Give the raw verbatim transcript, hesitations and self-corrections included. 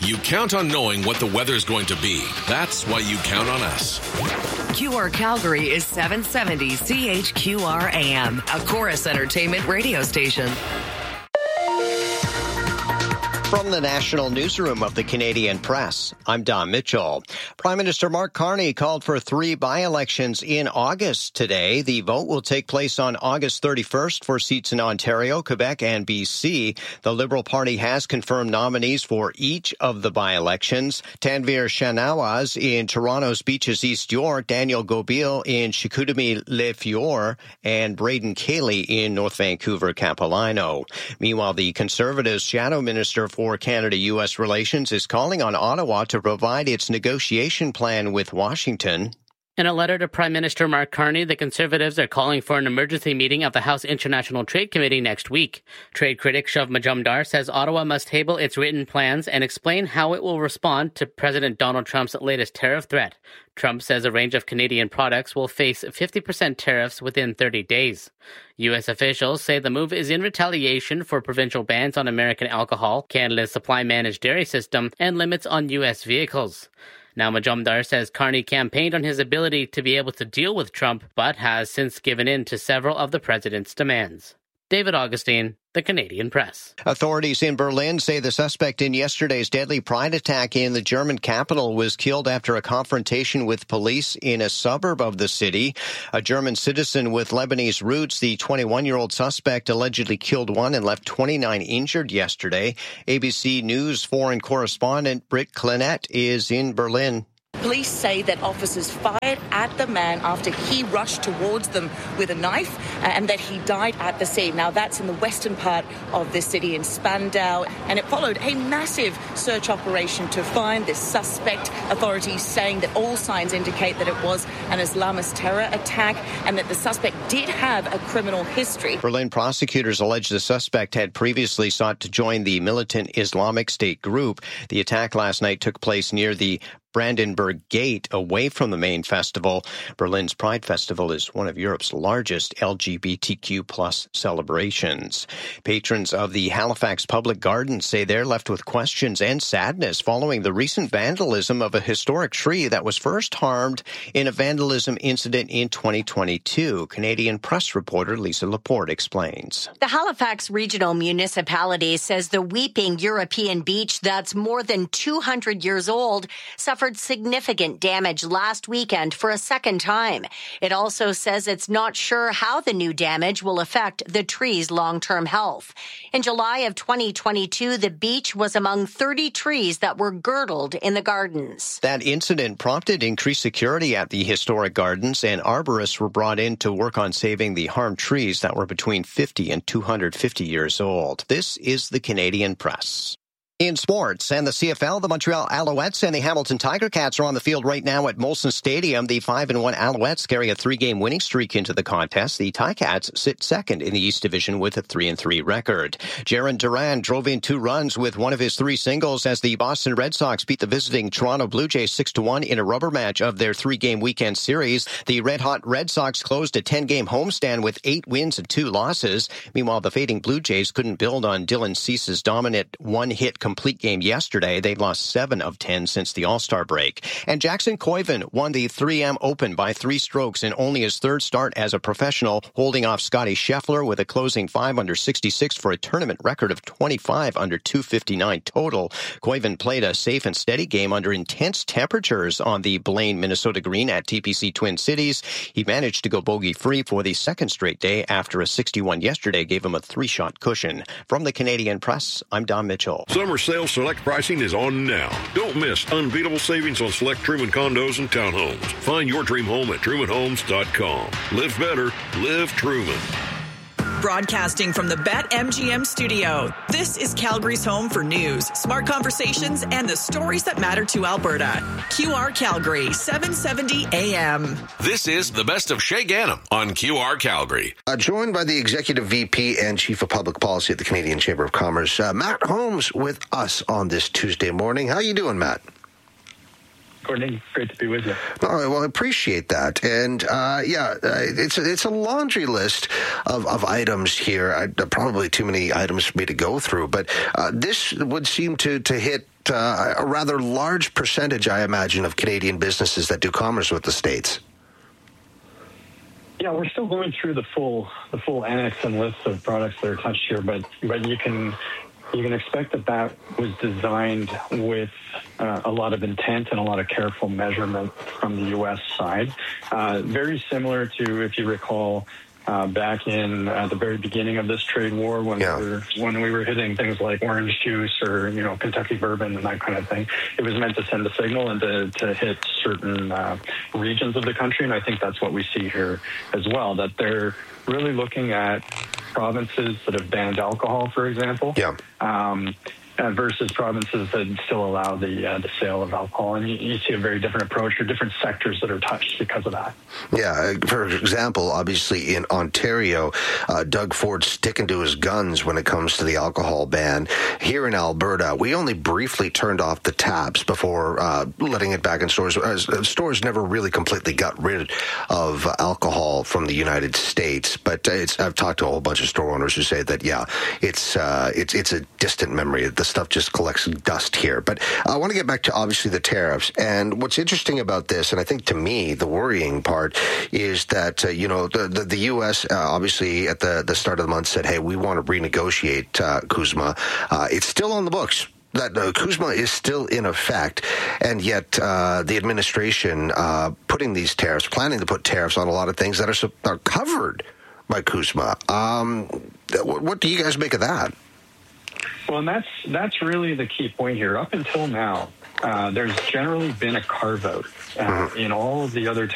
You count on knowing what the weather's going to be. That's why you count on us. Q R Calgary is seven seventy C H Q R A M, a Chorus Entertainment radio station. From the National Newsroom of the Canadian Press, I'm Don Mitchell. Prime Minister Mark Carney called for three by-elections in August today. The vote will take place on August thirty-first for seats in Ontario, Quebec, and B C. The Liberal Party has confirmed nominees for each of the by-elections. Tanvir Shanawaz in Toronto's Beaches East York, Daniel Gobil in Chicoutimi-Le and Braden Cayley in North Vancouver, Capilano. Meanwhile, the Conservatives' Shadow Minister for Canada-U S relations is calling on Ottawa to provide its negotiation plan with Washington. In a letter to Prime Minister Mark Carney, the Conservatives are calling for an emergency meeting of the House International Trade Committee next week. Trade critic Shav Majumdar says Ottawa must table its written plans and explain how it will respond to President Donald Trump's latest tariff threat. Trump says a range of Canadian products will face fifty percent tariffs within thirty days. U S officials say the move is in retaliation for provincial bans on American alcohol, Canada's supply-managed dairy system, and limits on U S vehicles. Now, Majumdar says Carney campaigned on his ability to be able to deal with Trump, but has since given in to several of the president's demands. David Augustine, The Canadian Press. Authorities in Berlin say the suspect in yesterday's deadly pride attack in the German capital was killed after a confrontation with police in a suburb of the city. A German citizen with Lebanese roots, the twenty-one-year-old suspect allegedly killed one and left twenty-nine injured yesterday. A B C News foreign correspondent Britt Clinette is in Berlin. Police say that officers fired at the man after he rushed towards them with a knife and that he died at the scene. Now, that's in the western part of the city in Spandau, and it followed a massive search operation to find this suspect. Authorities saying that all signs indicate that it was an Islamist terror attack and that the suspect did have a criminal history. Berlin prosecutors allege the suspect had previously sought to join the militant Islamic State group. The attack last night took place near the Brandenburg Gate, away from the main festival. Berlin's Pride Festival is one of Europe's largest L G B T Q plus celebrations. Patrons of the Halifax Public Gardens say they're left with questions and sadness following the recent vandalism of a historic tree that was first harmed in a vandalism incident in twenty twenty-two. Canadian Press reporter Lisa Laporte explains. The Halifax Regional Municipality says the Weeping European Beach that's more than two hundred years old suffered significant damage last weekend for a second time. It also says it's not sure how the new damage will affect the tree's long-term health. In July of twenty twenty-two, the beach was among thirty trees that were girdled in the gardens. That incident prompted increased security at the historic gardens, and arborists were brought in to work on saving the harmed trees that were between fifty and two hundred fifty years old. This is the Canadian Press. In sports and the C F L, the Montreal Alouettes and the Hamilton Tiger Cats are on the field right now at Molson Stadium. The five and one Alouettes carry a three-game winning streak into the contest. The Ticats sit second in the East Division with a three and three record. Jarren Duran drove in two runs with one of his three singles as the Boston Red Sox beat the visiting Toronto Blue Jays six to one in a rubber match of their three-game weekend series. The red-hot Red Sox closed a ten-game homestand with eight wins and two losses. Meanwhile, the fading Blue Jays couldn't build on Dylan Cease's dominant one-hit complete game yesterday. They've lost seven of ten since the All-Star break. And Jackson Koivu won the three M Open by three strokes in only his third start as a professional, holding off Scotty Scheffler with a closing five under sixty-six for a tournament record of twenty-five under two fifty-nine total. Koivu played a safe and steady game under intense temperatures on the Blaine, Minnesota green at T P C Twin Cities. He managed to go bogey-free for the second straight day after a sixty-one yesterday gave him a three-shot cushion. From the Canadian Press, I'm Don Mitchell. Summer sales select pricing is on now. Don't miss unbeatable savings on select Truman condos and townhomes. Find your dream home at truman homes dot com. Live better. Live Truman. Broadcasting from the BetMGM studio, this is Calgary's home for news, smart conversations, and the stories that matter to Alberta. Q R Calgary, seven seventy A M. This is the best of Shay Ganem on Q R Calgary. Uh, joined by the Executive V P and Chief of Public Policy at the Canadian Chamber of Commerce, uh, Matt Holmes, with us on this Tuesday morning. How you doing, Matt? Courtney, great to be with you. No, well, I appreciate that. And, uh, yeah, it's, it's a laundry list of, of items here. I, probably too many items for me to go through, but uh, this would seem to, to hit uh, a rather large percentage, I imagine, of Canadian businesses that do commerce with the States. Yeah, we're still going through the full the full annex and list of products that are touched here, but but you can you can expect that that was designed with uh, a lot of intent and a lot of careful measurement from the U S side. Uh, very similar to, if you recall, uh, back in uh, the very beginning of this trade war, when yeah. we were when we were hitting things like orange juice or you know Kentucky bourbon and that kind of thing. It was meant to send a signal and to, to hit certain uh, regions of the country, and I think that's what we see here as well. That they're really looking at provinces that have banned alcohol, for example, yeah. um, uh, versus provinces that still allow the uh, the sale of alcohol. And you, you see a very different approach, or different sectors that are touched because of that. Yeah, for example, obviously in Ontario, uh, Doug Ford's sticking to his guns when it comes to the alcohol ban. Here in Alberta, we only briefly turned off the taps before uh, letting it back in stores. Uh, stores never really completely got rid of alcohol from the United States, but it's, I've talked to a whole bunch of store owners who say that, yeah, it's uh, it's it's a distant memory. The stuff just collects dust here. But I want to get back to, obviously, the tariffs. And what's interesting about this, and I think to me, the worrying part, is that, uh, you know, the, the, the U S, uh, obviously, at the, the start of the month said, hey, we want to renegotiate uh, CUSMA. Uh, it's still on the books. That uh, CUSMA is still in effect, and yet uh, the administration uh, putting these tariffs, planning to put tariffs on a lot of things that are, are covered by CUSMA. Um, what, what do you guys make of that? Well, and that's that's really the key point here. Up until now, uh, there's generally been a carve-out uh, in all of the other